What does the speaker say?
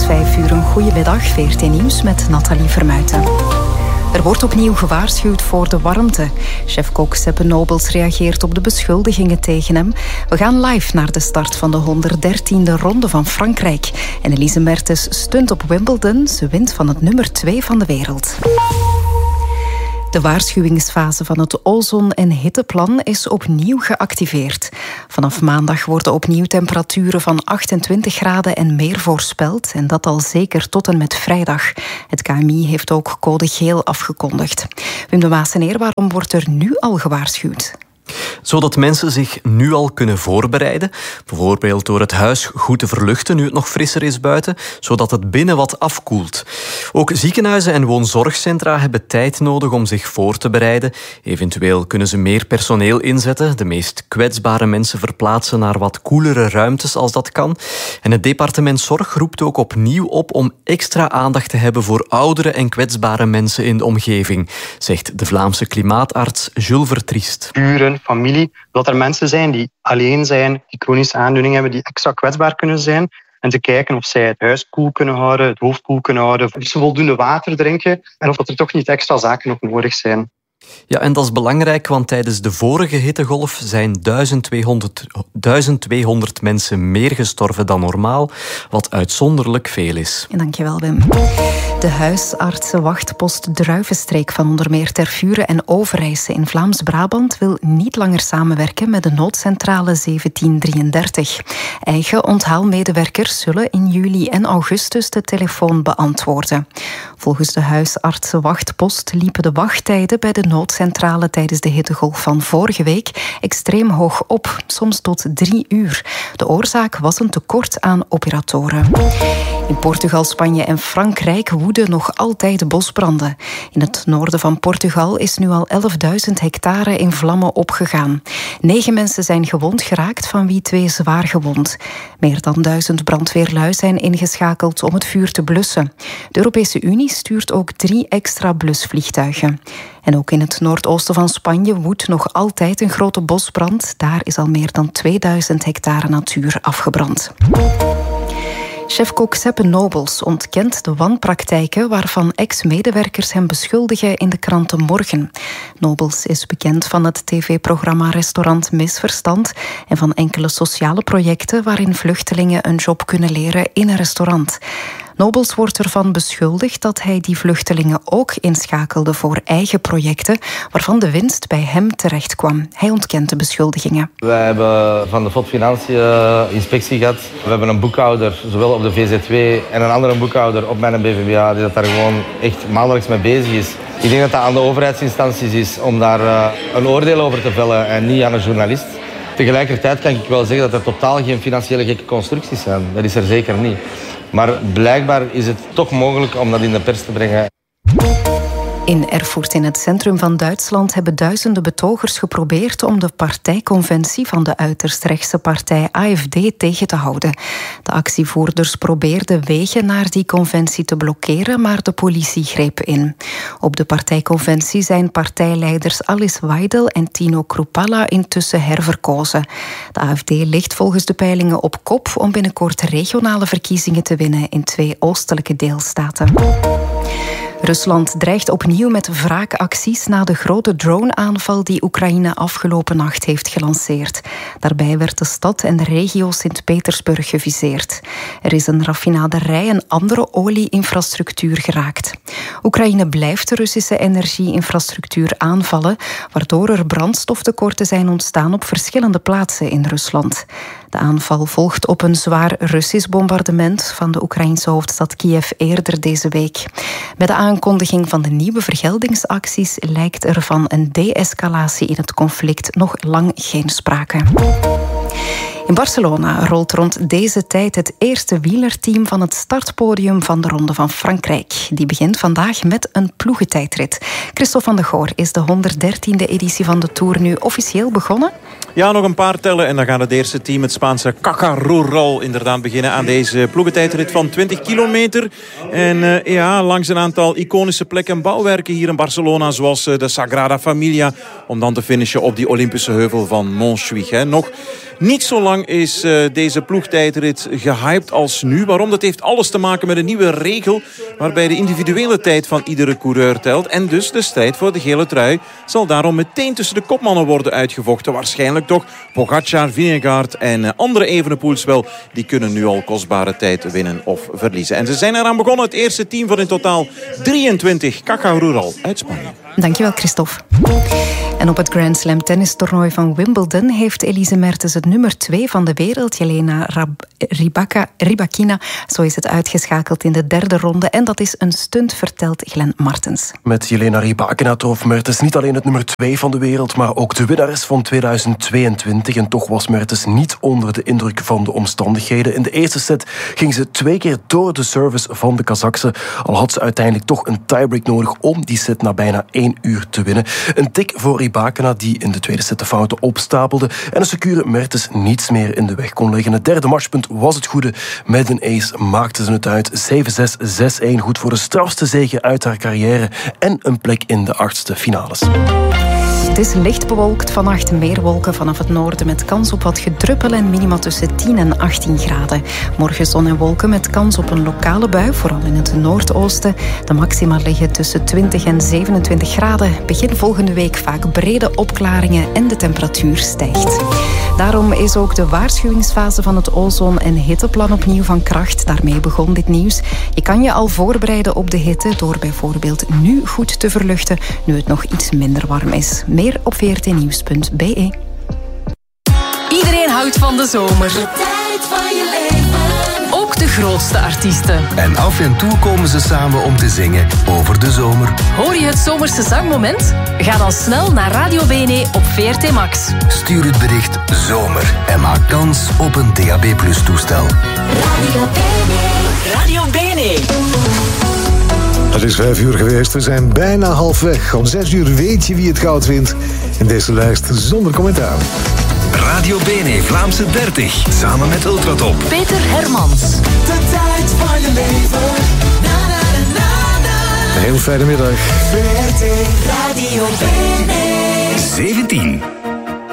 is 5 uur. Een goedemiddag, VRT Nieuws met Nathalie Vermuijten. Er wordt opnieuw gewaarschuwd voor de warmte. Chef-kok Seppe Nobels reageert op de beschuldigingen tegen hem. We gaan live naar de start van de 113e ronde van Frankrijk. En Elise Mertens stunt op Wimbledon. Ze wint van het nummer 2 van de wereld. De waarschuwingsfase van het ozon- en hitteplan is opnieuw geactiveerd. Vanaf maandag worden opnieuw temperaturen van 28 graden en meer voorspeld. En dat al zeker tot en met vrijdag. Het KMI heeft ook code geel afgekondigd. Wim de Maaseneer, waarom wordt er nu al gewaarschuwd? Zodat mensen zich nu al kunnen voorbereiden. Bijvoorbeeld door het huis goed te verluchten nu het nog frisser is buiten, zodat het binnen wat afkoelt. Ook ziekenhuizen en woonzorgcentra hebben tijd nodig om zich voor te bereiden. Eventueel kunnen ze meer personeel inzetten, de meest kwetsbare mensen verplaatsen naar wat koelere ruimtes als dat kan. En het departement Zorg roept ook opnieuw op om extra aandacht te hebben voor oudere en kwetsbare mensen in de omgeving, zegt de Vlaamse klimaatarts Jules Vertriest. Buren, familie, dat er mensen zijn die alleen zijn, die chronische aandoeningen hebben, die extra kwetsbaar kunnen zijn. En te kijken of zij het huis koel kunnen houden, het hoofd koel kunnen houden, of ze voldoende water drinken en of er toch niet extra zaken nog nodig zijn. Ja, en dat is belangrijk, want tijdens de vorige hittegolf zijn 1200 mensen meer gestorven dan normaal, wat uitzonderlijk veel is. Dankjewel, Wim. De huisartsenwachtpost Druivenstreek van onder meer Tervuren en Overijse in Vlaams-Brabant wil niet langer samenwerken met de noodcentrale 1733. Eigen onthaalmedewerkers zullen in juli en augustus de telefoon beantwoorden. Volgens de huisartsenwachtpost liepen de wachttijden bij de noodcentrale tijdens de hittegolf van vorige week extreem hoog op, soms tot 3 uur. De oorzaak was een tekort aan operatoren. In Portugal, Spanje en Frankrijk woeden nog altijd bosbranden. In het noorden van Portugal is nu al 11.000 hectare in vlammen opgegaan. 9 mensen zijn gewond geraakt, van wie 2 zwaar gewond. Meer dan 1000 brandweerlui zijn ingeschakeld om het vuur te blussen. De Europese Unie stuurt ook 3 extra blusvliegtuigen. En ook in het noordoosten van Spanje woedt nog altijd een grote bosbrand. Daar is al meer dan 2000 hectare natuur afgebrand. Chef-kok Seppe Nobels ontkent de wanpraktijken waarvan ex-medewerkers hem beschuldigen in de kranten Morgen. Nobels is bekend van het tv-programma Restaurant Misverstand en van enkele sociale projecten waarin vluchtelingen een job kunnen leren in een restaurant. Nobels wordt ervan beschuldigd dat hij die vluchtelingen ook inschakelde voor eigen projecten, waarvan de winst bij hem terecht kwam. Hij ontkent de beschuldigingen. Wij hebben van de FOD Financiën inspectie gehad. We hebben een boekhouder, zowel op de VZW en een andere boekhouder op mijn BVBA, die daar gewoon echt maandelijks mee bezig is. Ik denk dat dat aan de overheidsinstanties is om daar een oordeel over te vellen en niet aan een journalist. Tegelijkertijd kan ik wel zeggen dat er totaal geen financiële gekke constructies zijn. Dat is er zeker niet. Maar blijkbaar is het toch mogelijk om dat in de pers te brengen. In Erfurt, in het centrum van Duitsland, hebben duizenden betogers geprobeerd om de partijconventie van de uiterst rechtse partij AfD tegen te houden. De actievoerders probeerden wegen naar die conventie te blokkeren, maar de politie greep in. Op de partijconventie zijn partijleiders Alice Weidel en Tino Kruppalla intussen herverkozen. De AfD ligt volgens de peilingen op kop om binnenkort regionale verkiezingen te winnen in 2 oostelijke deelstaten. Rusland dreigt opnieuw met wraakacties na de grote drone-aanval die Oekraïne afgelopen nacht heeft gelanceerd. Daarbij werd de stad en de regio Sint-Petersburg geviseerd. Er is een raffinaderij en andere olie-infrastructuur geraakt. Oekraïne blijft de Russische energie-infrastructuur aanvallen, waardoor er brandstoftekorten zijn ontstaan op verschillende plaatsen in Rusland. De aanval volgt op een zwaar Russisch bombardement van de Oekraïnse hoofdstad Kiev eerder deze week. Bij de aankondiging van de nieuwe vergeldingsacties lijkt er van een de-escalatie in het conflict nog lang geen sprake. In Barcelona rolt rond deze tijd het eerste wielerteam van het startpodium van de Ronde van Frankrijk. Die begint vandaag met een ploegentijdrit. Christophe van de Goor, is de 113e editie van de Tour nu officieel begonnen? Ja, nog een paar tellen en dan gaat het eerste team, het Spaanse Caja Rural, inderdaad beginnen aan deze ploegentijdrit van 20 kilometer. En langs een aantal iconische plekken en bouwwerken hier in Barcelona, zoals de Sagrada Familia, om dan te finishen op die Olympische heuvel van Montjuïc. Nog niet zo lang lang is deze ploegtijdrit gehyped als nu. Waarom? Dat heeft alles te maken met een nieuwe regel waarbij de individuele tijd van iedere coureur telt. En dus de strijd voor de gele trui zal daarom meteen tussen de kopmannen worden uitgevochten. Waarschijnlijk toch Pogacar, Vingegaard en andere Evenepoels wel. Die kunnen nu al kostbare tijd winnen of verliezen. En ze zijn eraan begonnen. Het eerste team van in totaal 23. Caja Rural uit Spanje. Dankjewel, Christophe. En op het Grand Slam tennistoernooi van Wimbledon heeft Elise Mertens het nummer 2 van de wereld, Jelena Rybakina, zo is het uitgeschakeld in de derde ronde. En dat is een stunt, vertelt Glenn Martens. Met Jelena Rybakina trof Mertens niet alleen het nummer 2 van de wereld, maar ook de winnares van 2022. En toch was Mertens niet onder de indruk van de omstandigheden. In de eerste set ging ze 2 keer door de service van de Kazachse. Al had ze uiteindelijk toch een tiebreak nodig om die set na bijna 1 uur te winnen. Een tik voor Rybakina, die in de tweede set de fouten opstapelde en een secure Mertens niets meer in de weg kon leggen. Het derde matchpunt was het goede. Met een ace maakte ze het uit. 7-6, 6-1. Goed voor de strafste zege uit haar carrière en een plek in de 8e finales. Het is licht bewolkt, vannacht meer wolken vanaf het noorden met kans op wat gedruppel en minima tussen 10 en 18 graden. Morgen zon en wolken met kans op een lokale bui, vooral in het noordoosten. De maxima liggen tussen 20 en 27 graden. Begin volgende week vaak brede opklaringen en de temperatuur stijgt. Daarom is ook de waarschuwingsfase van het ozon- en hitteplan opnieuw van kracht. Daarmee begon dit nieuws. Je kan je al voorbereiden op de hitte door bijvoorbeeld nu goed te verluchten, nu het nog iets minder warm is. Meer op vrtnieuws.be. Iedereen houdt van de zomer. De tijd van je leven. Ook de grootste artiesten. En af en toe komen ze samen om te zingen over de zomer. Hoor je het zomerse zangmoment? Ga dan snel naar Radio BNE op VRT Max. Stuur het bericht zomer en maak kans op een DAB+ toestel. Radio BNE. Radio BNE. Het is 5 uur geweest, we zijn bijna halfweg. Om 6 uur weet je wie het goud wint in deze lijst zonder commentaar. Radio BNE Vlaamse 30, samen met Ultratop. Peter Hermans. De tijd van je leven. Na, na, na, na. Een heel fijne middag. VRT Radio BNE. 17.